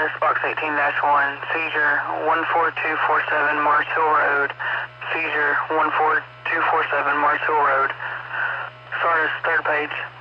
Sardis, box 18-1, seizure 14247 Mars Hill Road, seizure 14247 Mars Hill Road. Sardis, third page.